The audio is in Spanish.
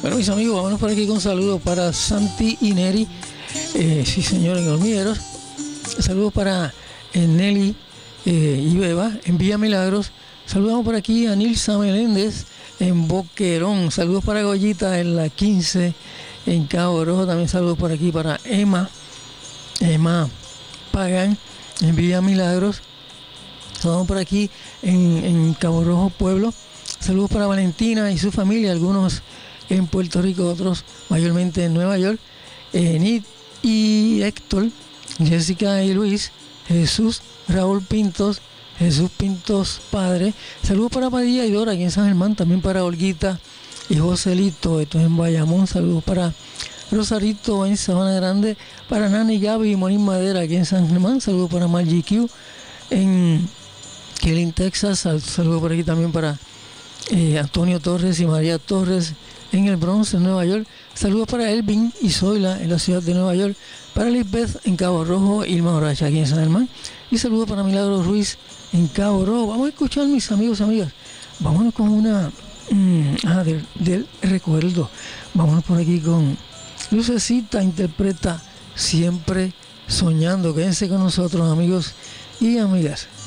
Bueno, mis amigos, vámonos por aquí con saludos para Santi y Neri, sí señor, en Hormigueros. Saludos para Nelly y Beba en Villa Milagros. Saludamos por aquí a Nilsa Meléndez en Boquerón. Saludos para Goyita en la 15 en Cabo Rojo. También saludos por aquí para Emma Pagan en Villa Milagros. Saludos por aquí en Cabo Rojo Pueblo. Saludos para Valentina y su familia, algunos en Puerto Rico, otros mayormente en Nueva York. Nid y Héctor, Jessica y Luis, Jesús, Raúl Pintos, Jesús Pintos padre. Saludos para Padilla y Dora aquí en San Germán, también para Olguita y Joselito, esto es en Bayamón. Saludos para Rosarito en Sabana Grande, para Nani, Gaby y Morín Madera aquí en San Germán. Saludos para Margie Q en Killing, Texas. Saludos por aquí también para Antonio Torres y María Torres en el Bronx, en Nueva York. Saludos para Elvin y Zoila en la ciudad de Nueva York. Para Lisbeth en Cabo Rojo, Irma Horacha aquí en San Germán. Y saludos para Milagros Ruiz en Cabo Rojo. Vamos a escuchar, mis amigos y amigas. Vámonos con una del recuerdo. Vámonos por aquí con Lucecita, interpreta Siempre Soñando. Quédense con nosotros, amigos y amigas.